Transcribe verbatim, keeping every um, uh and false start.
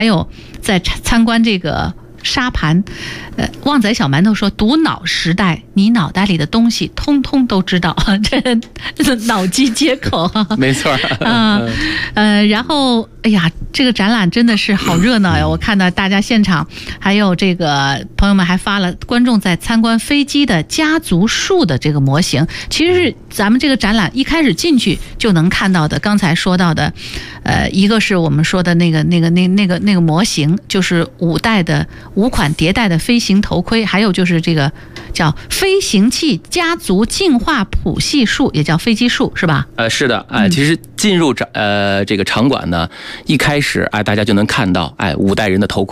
还有在参观这个沙盘，呃，旺仔小馒头说，读脑时代，你脑袋里的东西通通都知道，这这脑机接口哈， 没错啊，呃，然后哎呀，这个展览真的是好热闹呀！我看到大家现场，还有这个朋友们还发了观众在参观飞机的家族树的这个模型，其实是咱们这个展览一开始进去就能看到的。刚才说到的，呃，一个是我们说的那个那个那那个那个模型，就是五代的。五款迭代的飞行头盔，还有就是这个叫飞行器家族进化谱系树，也叫飞机树，是吧？ 呃，是的，哎，其实进入展呃这个场馆呢，一开始哎大家就能看到哎五代人的头盔。